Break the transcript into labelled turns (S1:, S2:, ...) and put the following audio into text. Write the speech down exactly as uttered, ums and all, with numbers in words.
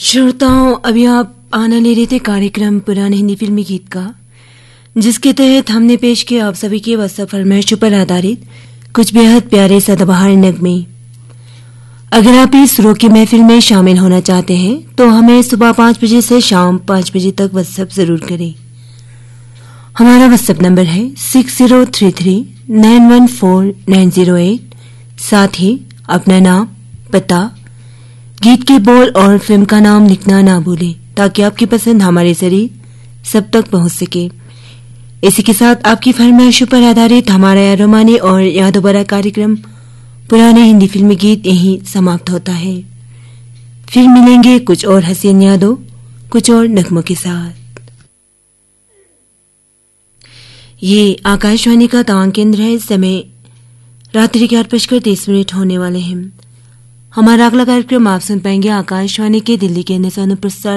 S1: श्रोताओं, अभी आप आना ले रहे थे कार्यक्रम पुराने हिंदी फिल्मी गीत का, जिसके तहत हमने पेश किया आप सभी के व्हाट्सएप फरमाइशों पर आधारित कुछ बेहद प्यारे सदाबहार नगमे। अगर आप इस रोकी महफिल में शामिल होना चाहते हैं तो हमें सुबह पाँच बजे से शाम पाँच बजे तक व्हाट्सएप जरूर करें। हमारा व्हाट्सएप नंबर है six zero three three nine one four nine zero eight. साथ ही अपना नाम, पता, गीत के बोल और फिल्म का नाम लिखना ना भूलें ताकि आपकी पसंद हमारे जरिए सब तक पहुंच सके। इसी के साथ आपकी फरमाइशों पर आधारित हमारा या रोमानी और यादों भरा कार्यक्रम पुराने हिंदी फिल्मी गीत यहीं समाप्त होता है। फिर मिलेंगे कुछ और हसीन यादों, कुछ और नगमों के साथ। ये आकाशवाणी का तवांग केंद्र है। समय रात्रि के आठ बजकर तीस मिनट होने वाले हैं। हमारा अगला कार्यक्रम आप सुन पाएंगे आकाशवाणी के दिल्ली केंद्र से अनुप्रसारित